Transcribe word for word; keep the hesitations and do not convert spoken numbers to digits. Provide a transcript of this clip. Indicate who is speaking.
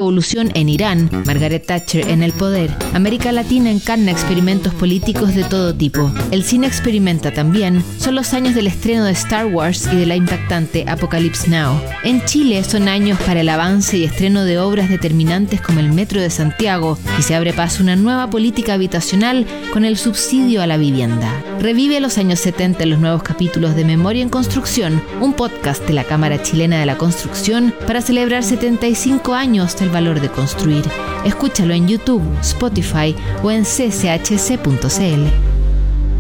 Speaker 1: revolución en Irán, Margaret Thatcher en el poder, América Latina encarna experimentos políticos de todo tipo. El cine experimenta también. Son los años del estreno de Star Wars y de la impactante Apocalypse Now. En Chile son años para el avance y estreno de obras determinantes como el Metro de Santiago, y se abre paso una nueva política habitacional con el subsidio a la vivienda. Revive los años setenta en los nuevos capítulos de Memoria en Construcción, un podcast de la Cámara Chilena de la Construcción para celebrar setenta y cinco años del valor de construir. Escúchalo en YouTube, Spotify o en c c h c punto c l.